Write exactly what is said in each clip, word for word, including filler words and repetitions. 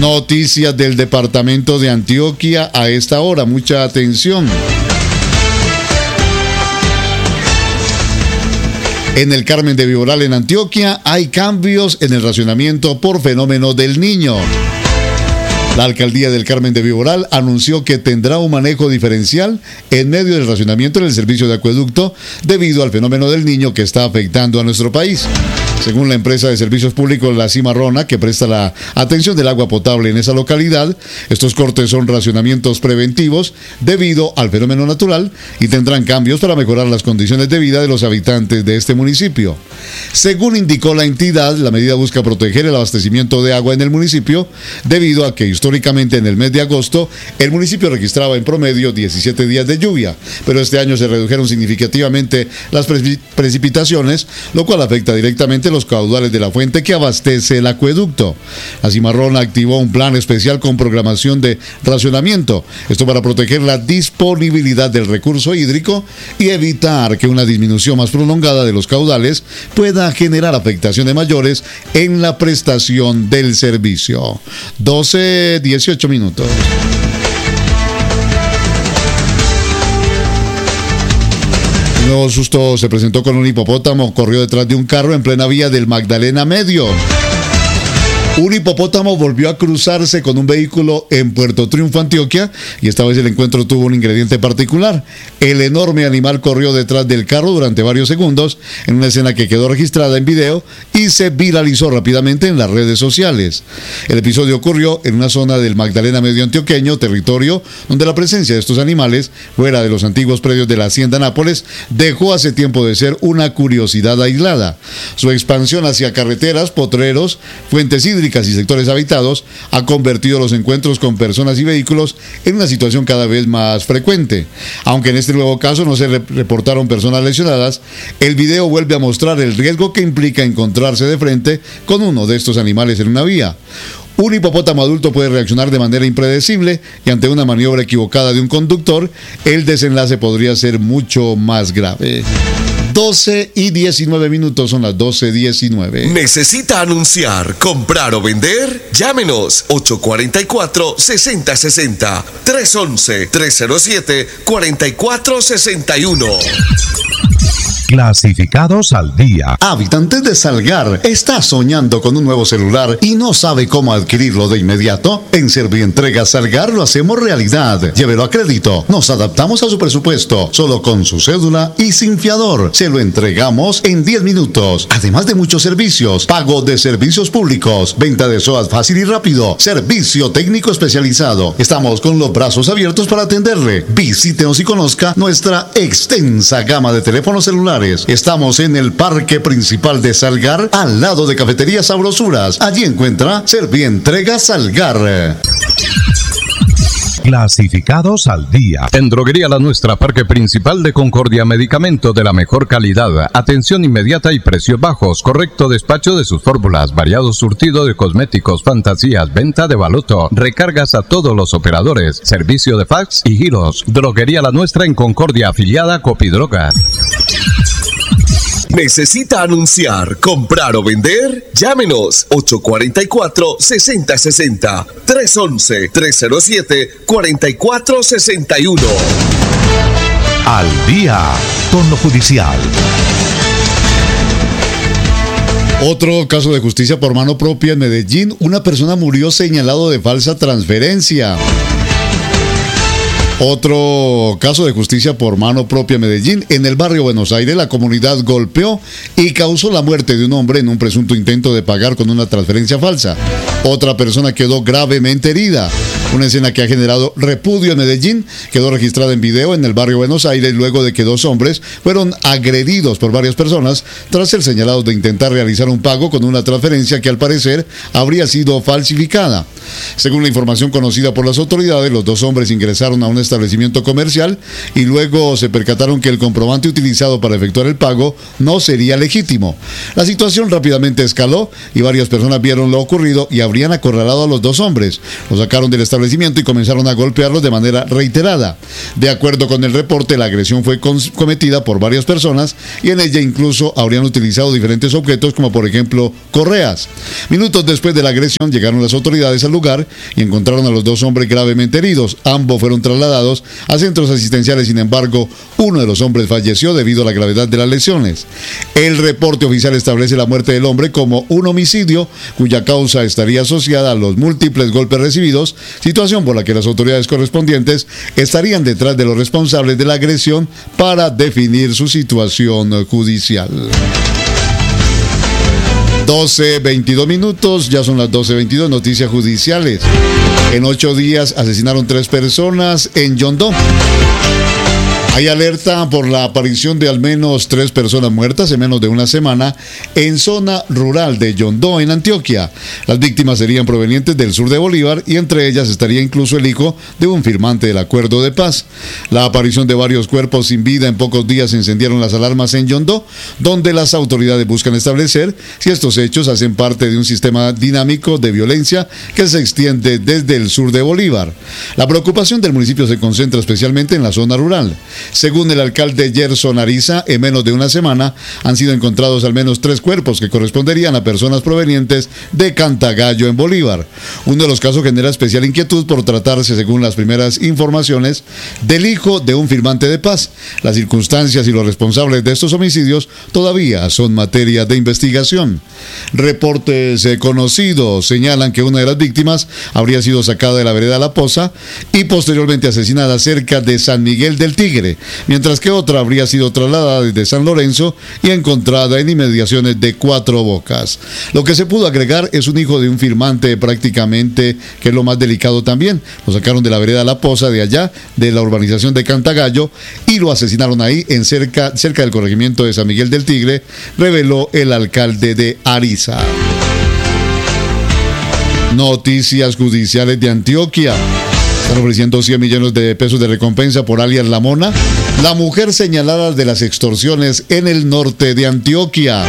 Noticias del departamento de Antioquia a esta hora. Mucha atención. En el Carmen de Viboral, en Antioquia, hay cambios en el racionamiento por fenómeno del Niño. La alcaldía del Carmen de Viboral anunció que tendrá un manejo diferencial en medio del racionamiento en el servicio de acueducto debido al fenómeno del Niño que está afectando a nuestro país. Según la empresa de servicios públicos La Cimarrona, que presta la atención del agua potable en esa localidad, estos cortes son racionamientos preventivos debido al fenómeno natural y tendrán cambios para mejorar las condiciones de vida de los habitantes de este municipio. Según indicó la entidad, la medida busca proteger el abastecimiento de agua en el municipio debido a que históricamente en el mes de agosto el municipio registraba en promedio diecisiete días de lluvia, pero este año se redujeron significativamente las pre- precipitaciones, lo cual afecta directamente los caudales de la fuente que abastece el acueducto. La Cimarrona activó un plan especial con programación de racionamiento, esto para proteger la disponibilidad del recurso hídrico y evitar que una disminución más prolongada de los caudales pueda generar afectaciones mayores en la prestación del servicio. doce, dieciocho minutos. Un nuevo susto se presentó con un hipopótamo, corrió detrás de un carro en plena vía del Magdalena Medio. Un hipopótamo volvió a cruzarse con un vehículo en Puerto Triunfo, Antioquia, y esta vez el encuentro tuvo un ingrediente particular. El enorme animal corrió detrás del carro durante varios segundos en una escena que quedó registrada en video y se viralizó rápidamente en las redes sociales. El episodio ocurrió en una zona del Magdalena Medio antioqueño, territorio donde la presencia de estos animales, fuera de los antiguos predios de la Hacienda Nápoles, dejó hace tiempo de ser una curiosidad aislada. Su expansión hacia carreteras, potreros, fuentes hídricas y sectores habitados ha convertido los encuentros con personas y vehículos en una situación cada vez más frecuente. Aunque en este nuevo caso no se re- reportaron personas lesionadas, el video vuelve a mostrar el riesgo que implica encontrarse de frente con uno de estos animales en una vía. Un hipopótamo adulto puede reaccionar de manera impredecible y ante una maniobra equivocada de un conductor, el desenlace podría ser mucho más grave. doce y diecinueve minutos, son las doce diecinueve. ¿Necesita anunciar, comprar o vender? Llámenos ocho cuatro cuatro, seis cero seis cero, tres uno uno, tres cero siete, cuatro cuatro seis uno. Clasificados al día. Habitantes de Salgar, ¿está soñando con un nuevo celular y no sabe cómo adquirirlo de inmediato? En Servientrega Salgar lo hacemos realidad. Llévelo a crédito. Nos adaptamos a su presupuesto. Solo con su cédula y sin fiador. Se lo entregamos en diez minutos. Además de muchos servicios. Pago de servicios públicos. Venta de SOAT fácil y rápido. Servicio técnico especializado. Estamos con los brazos abiertos para atenderle. Visítenos y conozca nuestra extensa gama de teléfonos celulares. Estamos en el parque principal de Salgar, al lado de Cafetería Sabrosuras. Allí encuentra Servientrega Salgar. Clasificados al día. En Droguería La Nuestra, Parque Principal de Concordia, medicamento de la mejor calidad, atención inmediata y precios bajos, correcto despacho de sus fórmulas, variado surtido de cosméticos, fantasías, venta de baloto, recargas a todos los operadores, servicio de fax y giros. Droguería La Nuestra en Concordia, afiliada a Copidroga. ¿Necesita anunciar, comprar o vender? Llámenos ocho cuatro cuatro, seis cero seis cero, tres uno uno, tres cero siete, cuatro cuatro seis uno. Al día con lo judicial. Otro caso de justicia por mano propia en Medellín. Una persona murió señalado de falsa transferencia. Otro caso de justicia por mano propia en Medellín. En el barrio Buenos Aires, la comunidad golpeó y causó la muerte de un hombre en un presunto intento de pagar con una transferencia falsa. Otra persona quedó gravemente herida. Una escena que ha generado repudio en Medellín quedó registrada en video en el barrio Buenos Aires luego de que dos hombres fueron agredidos por varias personas tras ser señalados de intentar realizar un pago con una transferencia que al parecer habría sido falsificada. Según la información conocida por las autoridades, los dos hombres ingresaron a un establecimiento comercial y luego se percataron que el comprobante utilizado para efectuar el pago no sería legítimo. La situación rápidamente escaló y varias personas vieron lo ocurrido y habrían acorralado a los dos hombres. Los sacaron del establecimiento establecimiento y comenzaron a golpearlos de manera reiterada. De acuerdo con el reporte, la agresión fue cometida por varias personas y en ella incluso habrían utilizado diferentes objetos como por ejemplo correas. Minutos después de la agresión llegaron las autoridades al lugar y encontraron a los dos hombres gravemente heridos. Ambos fueron trasladados a centros asistenciales, sin embargo, uno de los hombres falleció debido a la gravedad de las lesiones. El reporte oficial establece la muerte del hombre como un homicidio cuya causa estaría asociada a los múltiples golpes recibidos, situación por la que las autoridades correspondientes estarían detrás de los responsables de la agresión para definir su situación judicial. doce veintidós minutos, ya son las doce veintidós, noticias judiciales. En ocho días asesinaron tres personas en Yondó. Hay alerta por la aparición de al menos tres personas muertas en menos de una semana en zona rural de Yondó, en Antioquia. Las víctimas serían provenientes del sur de Bolívar y entre ellas estaría incluso el hijo de un firmante del acuerdo de paz. La aparición de varios cuerpos sin vida en pocos días encendieron las alarmas en Yondó, donde las autoridades buscan establecer si estos hechos hacen parte de un sistema dinámico de violencia que se extiende desde el sur de Bolívar. La preocupación del municipio se concentra especialmente en la zona rural. Según el alcalde Gerson Ariza, en menos de una semana han sido encontrados al menos tres cuerpos que corresponderían a personas provenientes de Cantagallo, en Bolívar. Uno de los casos genera especial inquietud por tratarse, según las primeras informaciones, del hijo de un firmante de paz. Las circunstancias y los responsables de estos homicidios todavía son materia de investigación. Reportes eh, conocidos señalan que una de las víctimas habría sido sacada de la vereda La Poza y posteriormente asesinada cerca de San Miguel del Tigre, mientras que otra habría sido trasladada desde San Lorenzo y encontrada en inmediaciones de Cuatro Bocas. Lo que se pudo agregar es un hijo de un firmante, prácticamente, que es lo más delicado también. Lo sacaron de la vereda La Poza, de allá, de la urbanización de Cantagallo, y lo asesinaron ahí, en cerca, cerca del corregimiento de San Miguel del Tigre, reveló el alcalde de Ariza. Noticias judiciales de Antioquia. Están ofreciendo cien millones de pesos de recompensa por alias La Mona, la mujer señalada de las extorsiones en el norte de Antioquia.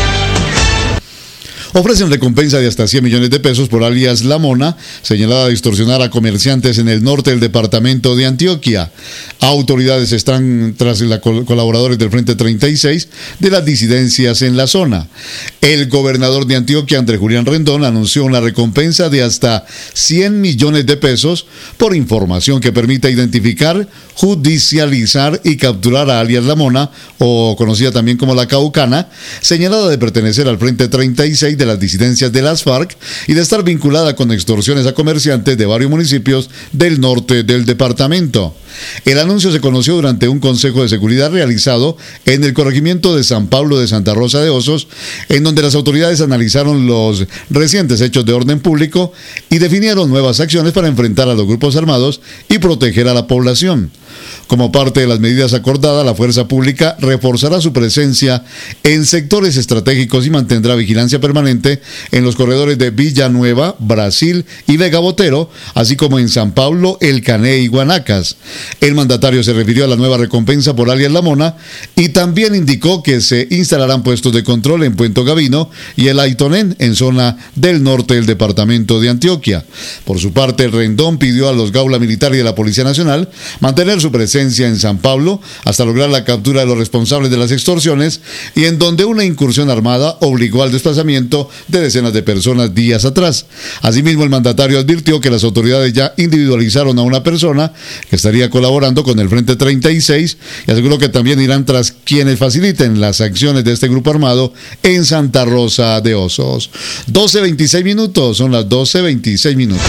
Ofrecen recompensa de hasta cien millones de pesos por alias La Mona, señalada de extorsionar a comerciantes en el norte del departamento de Antioquia. Autoridades están tras los colaboradores del Frente treinta y seis de las disidencias en la zona. El gobernador de Antioquia, Andrés Julián Rendón, anunció una recompensa de hasta cien millones de pesos por información que permita identificar, judicializar y capturar a alias La Mona, o conocida también como La Caucana, señalada de pertenecer al Frente treinta y seis de las disidencias de las FARC y de estar vinculada con extorsiones a comerciantes de varios municipios del norte del departamento. El anuncio se conoció durante un consejo de seguridad realizado en el corregimiento de San Pablo de Santa Rosa de Osos, en donde las autoridades analizaron los recientes hechos de orden público y definieron nuevas acciones para enfrentar a los grupos armados y proteger a la población. Como parte de las medidas acordadas, la fuerza pública reforzará su presencia en sectores estratégicos y mantendrá vigilancia permanente en los corredores de Villanueva, Brasil y Vega Botero, así como en San Pablo, El Cané y Guanacas. El mandatario se refirió a la nueva recompensa por alias La Mona y también indicó que se instalarán puestos de control en Puento Gavino y el Aitonén, en zona del norte del departamento de Antioquia. Por su parte, Rendón pidió a los Gaula Militar y a la Policía Nacional mantener su presencia en San Pablo hasta lograr la captura de los responsables de las extorsiones, y en donde una incursión armada obligó al desplazamiento de decenas de personas días atrás. Asimismo, el mandatario advirtió que las autoridades ya individualizaron a una persona que estaría colaborando con el Frente treinta y seis y aseguró que también irán tras quienes faciliten las acciones de este grupo armado en Santa Rosa de Osos. doce veintiséis minutos, son las doce veintiséis minutos.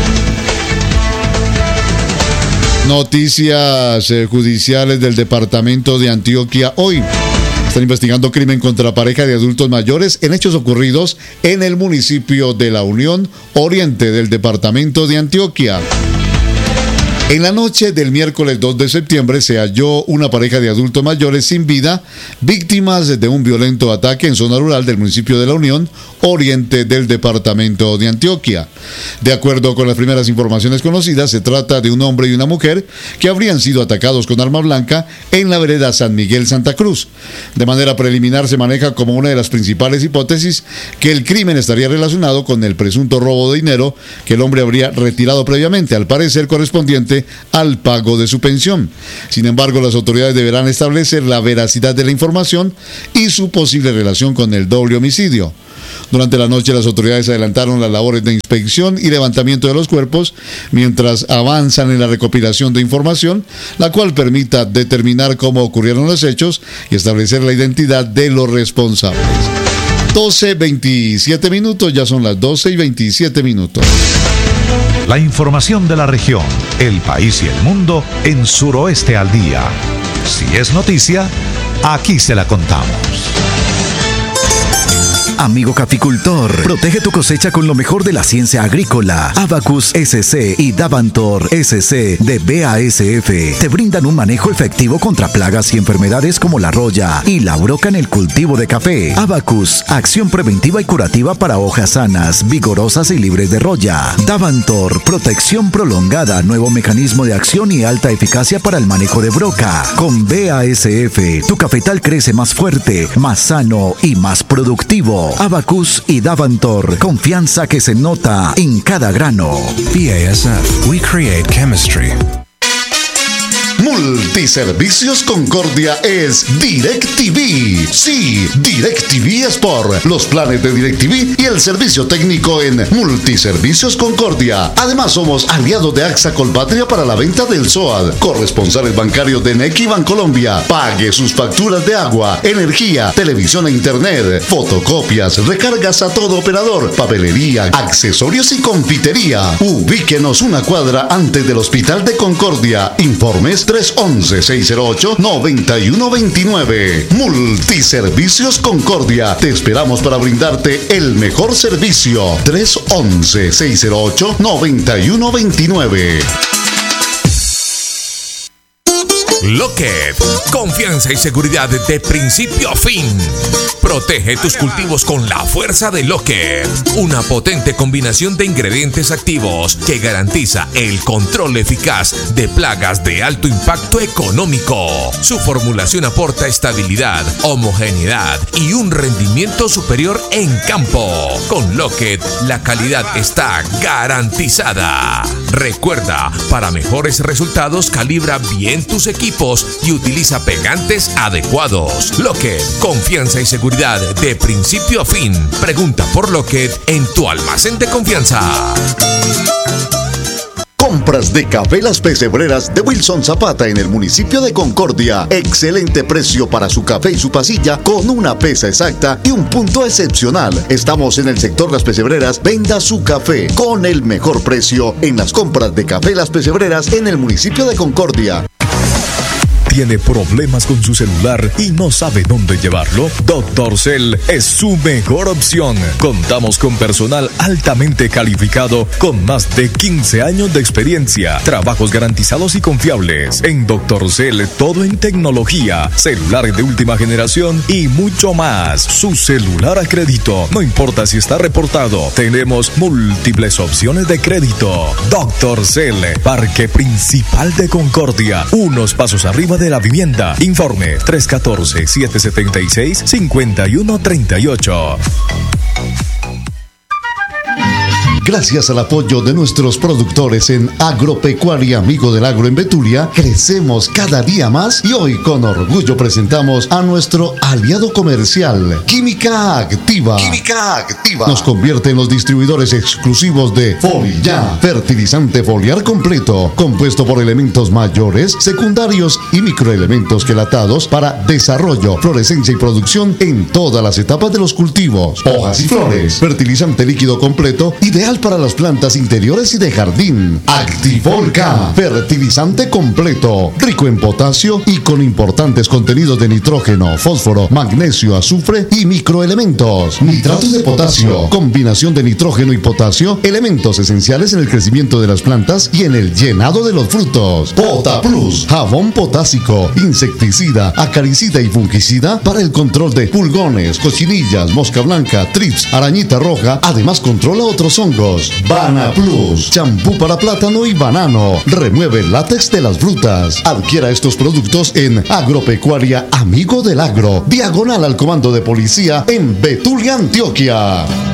Noticias eh, judiciales del departamento de Antioquia hoy. Están investigando crimen contra pareja de adultos mayores en hechos ocurridos en el municipio de La Unión, oriente del departamento de Antioquia. En la noche del miércoles dos de septiembre se halló una pareja de adultos mayores sin vida, víctimas de un violento ataque en zona rural del municipio de La Unión, oriente del departamento de Antioquia. De acuerdo con las primeras informaciones conocidas, se trata de un hombre y una mujer que habrían sido atacados con arma blanca en la vereda San Miguel Santa Cruz. De manera preliminar se maneja como una de las principales hipótesis que el crimen estaría relacionado con el presunto robo de dinero que el hombre habría retirado previamente, al parecer correspondiente al pago de su pensión. Sin embargo, las autoridades deberán establecer la veracidad de la información y su posible relación con el doble homicidio. Durante la noche, las autoridades adelantaron las labores de inspección y levantamiento de los cuerpos, mientras avanzan en la recopilación de información, la cual permita determinar cómo ocurrieron los hechos y establecer la identidad de los responsables. doce veintisiete minutos, ya son las doce y veintisiete minutos. La información de la región, el país y el mundo en Suroeste al Día. Si es noticia, aquí se la contamos. Amigo caficultor, protege tu cosecha con lo mejor de la ciencia agrícola. Abacus S C y Davantor S C de B A S F te brindan un manejo efectivo contra plagas y enfermedades como la roya y la broca en el cultivo de café. Abacus, acción preventiva y curativa para hojas sanas, vigorosas y libres de roya. Davantor, protección prolongada, nuevo mecanismo de acción y alta eficacia para el manejo de broca. Con B A S F, tu cafetal crece más fuerte, más sano y más productivo. Abacus y Davantor, confianza que se nota en cada grano. B A S F, we create chemistry. Multiservicios Concordia es DirecTV. Sí, DirecTV es por los planes de DirecTV y el servicio técnico en Multiservicios Concordia. Además, somos aliados de AXA Colpatria para la venta del S O A D, corresponsales bancarios de Nequi Bancolombia. Pague sus facturas de agua, energía, televisión e internet, fotocopias, recargas a todo operador, papelería, accesorios y confitería. Ubíquenos una cuadra antes del Hospital de Concordia. Informes tres once, seis cero ocho, nueve uno dos nueve. Multiservicios Concordia. Te esperamos para brindarte el mejor servicio. tres once, seis cero ocho, nueve uno dos nueve. Lockheed, confianza y seguridad de principio a fin. Protege tus cultivos con la fuerza de Lockheed, una potente combinación de ingredientes activos que garantiza el control eficaz de plagas de alto impacto económico. Su formulación aporta estabilidad, homogeneidad y un rendimiento superior en campo. Con Lockheed, la calidad está garantizada. Recuerda, para mejores resultados, calibra bien tus equipos y utiliza pegantes adecuados. Lockheed, confianza y seguridad de principio a fin. Pregunta por Lockheed en tu almacén de confianza. Compras de café Las Pesebreras de Wilson Zapata en el municipio de Concordia. Excelente precio para su café y su pasilla con una pesa exacta y un punto excepcional. Estamos en el sector Las Pesebreras. Venda su café con el mejor precio en las compras de café Las Pesebreras en el municipio de Concordia. ¿Tiene problemas con su celular y no sabe dónde llevarlo? Doctor Cell es su mejor opción. Contamos con personal altamente calificado con más de quince años de experiencia, trabajos garantizados y confiables. En Doctor Cell, todo en tecnología, celulares de última generación y mucho más. Su celular a crédito, no importa si está reportado, tenemos múltiples opciones de crédito. Doctor Cell, Parque Principal de Concordia, unos pasos arriba de la vivienda. Informe tres uno cuatro, siete siete seis, cinco uno tres ocho. Gracias al apoyo de nuestros productores en Agropecuaria Amigo del Agro en Betulia, crecemos cada día más y hoy con orgullo presentamos a nuestro aliado comercial, Química Activa. Química Activa nos convierte en los distribuidores exclusivos de Foliar, fertilizante foliar completo, compuesto por elementos mayores, secundarios y microelementos quelatados para desarrollo, florescencia y producción en todas las etapas de los cultivos. Hojas y flores, fertilizante líquido completo, ideal ideal para las plantas interiores y de jardín. Activolca, fertilizante completo, rico en potasio y con importantes contenidos de nitrógeno, fósforo, magnesio, azufre y microelementos. Nitratos de potasio, combinación de nitrógeno y potasio, elementos esenciales en el crecimiento de las plantas y en el llenado de los frutos. Pota Plus, jabón potásico, insecticida, acaricida y fungicida para el control de pulgones, cochinillas, mosca blanca, trips, arañita roja. Además controla otros hongos. Bana Plus, champú para plátano y banano, remueve el látex de las frutas. Adquiera estos productos en Agropecuaria Amigo del Agro, diagonal al Comando de Policía en Betulia, Antioquia.